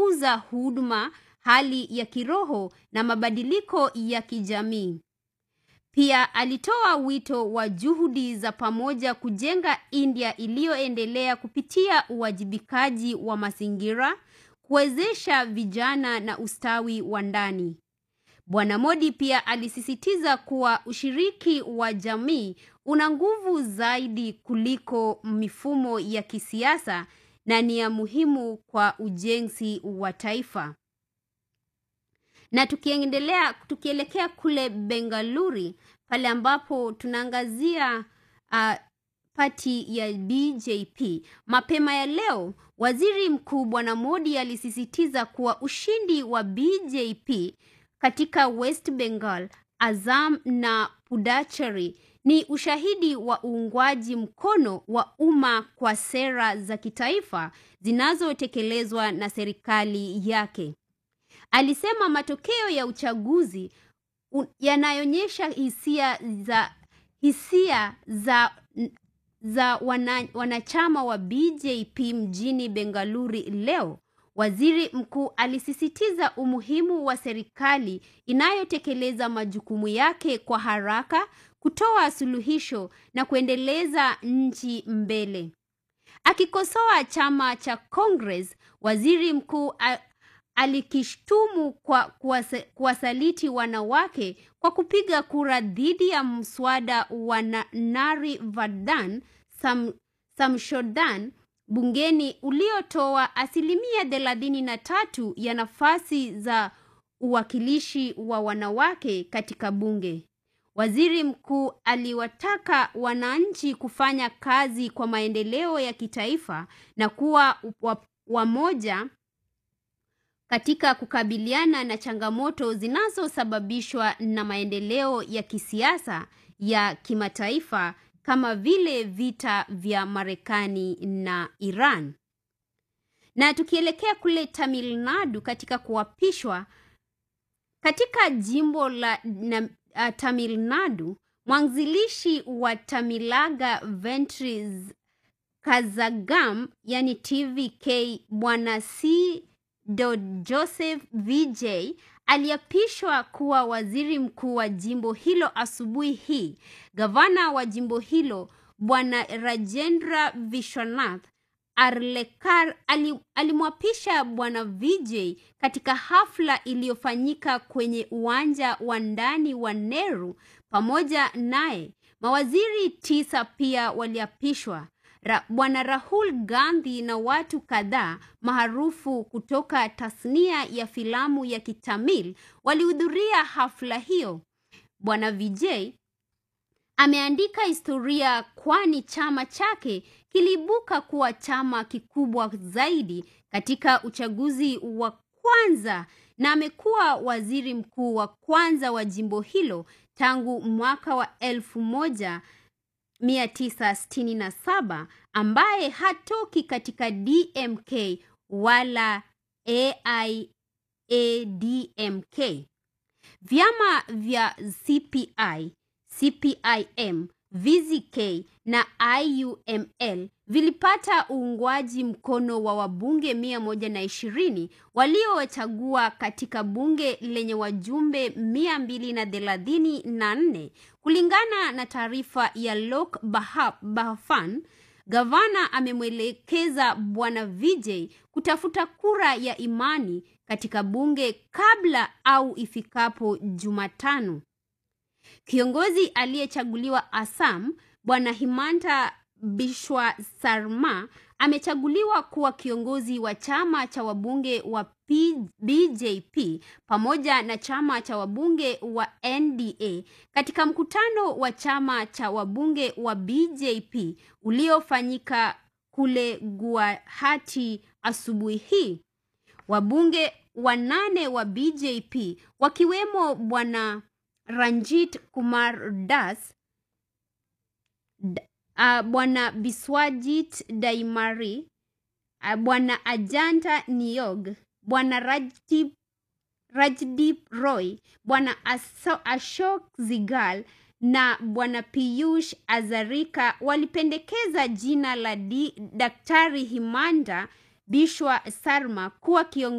kukuza huduma, hali ya kiroho na mabadiliko ya kijamii. Pia alitoa wito wa juhudi za pamoja kujenga India iliyoendelea kupitia uwajibikaji wa mazingira, kuwezesha vijana na ustawi wa ndani. Bwana Modi pia alisisitiza kuwa ushiriki wa jamii una nguvu zaidi kuliko mifumo ya kisiasa na ni ya muhimu kwa ujenzi wa taifa. Na tukielekea kule Bengaluru, pale ambapo tunaangazia party ya BJP. Mapema ya leo, Waziri Mkuu Bwana Modi alisisitiza kuwa ushindi wa BJP katika West Bengal, Assam na Puducherry ni ushahidi wa uungwaji mkono wa umma kwa sera za kitaifa zinazotekelezwa na serikali yake. Alisema matokeo ya uchaguzi yanaonyesha hisia za wanachama wa BJP mjini Bengaluru leo. Waziri Mkuu alisisitiza umuhimu wa serikali inayotekeleza majukumu yake kwa haraka, kutoa suluhisho na kuendeleza nchi mbele. Akikosoa chama cha Congress, Waziri Mkuu alikishtumu kwa kuwasaliti wanawake kwa kupiga kura dhidi ya mswada wa Nari Vardhan Samshodhan bungeni uliotoa 33% ya nafasi za uwakilishi wa wanawake katika bunge. Waziri Mkuu aliwataka wananchi kufanya kazi kwa maendeleo ya kitaifa na kuwa wamoja katika kukabiliana na changamoto zinazosababishwa na maendeleo ya kisiasa ya kimataifa kama vile vita vya Marekani na Iran. Na tukielekea kule Tamil Nadu katika kuapishwa katika jimbo la Tamil Nadu, mwanzilishi wa Tamilaga Ventures Kazhagam yani TVK Bwana C. Joseph Vijay aliapishwa kuwa waziri mkuu wa jimbo hilo asubuhi hii. Gavana wa jimbo hilo Bwana Rajendra Vishwanath Arlekar alimwapisha Bwana Vijay katika hafla iliyofanyika kwenye uwanja wa ndani wa Nehru. Pamoja naye mawaziri 9 pia waliapishwa. Bwana Rahul Gandhi na watu kadhaa maarufu kutoka tasnia ya filamu ya Kitamil walihudhuria hafla hiyo. Bwana Vijay ameandika historia kwani chama chake kiliibuka kuwa chama kikubwa zaidi katika uchaguzi wa kwanza na amekuwa waziri mkuu wa kwanza wa jimbo hilo tangu mwaka wa 1967 ambaye hatoki katika DMK wala AIADMK. Vyama vya CPI, CPIM, VZK na IUML vilipata uungwaji mkono wa wabunge 120 waliowachagua katika bunge lenye wajumbe 234. Kulingana na taarifa ya Lok Bhavan, gavana amemwelekeza Bwana Vijay kutafuta kura ya imani katika bunge kabla au ifikapo Jumatano. Kiongozi aliyechaguliwa Assam, Bwana Himanta Biswa Sarma, amechaguliwa kuwa kiongozi wa chama cha wabunge wa BJP pamoja na chama cha wabunge wa NDA katika mkutano wa chama cha wabunge wa BJP uliofanyika kule Guwahati asubuhi hii. Wabunge 8 wa BJP wakiwemo Bwana Ranjit Kumar Das, Bwana Biswajit Daimari, Bwana Ajanta Niyog, Bwana Rajdeep Roy, Bwana Ashok Zigal na Bwana Piyush Azarika walipendekeza jina la Daktari Himanta Biswa Sarma kuwa kiongozi